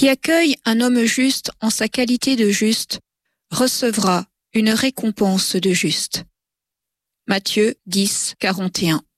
Qui accueille un homme juste en sa qualité de juste recevra une récompense de juste. Matthieu 10, 41.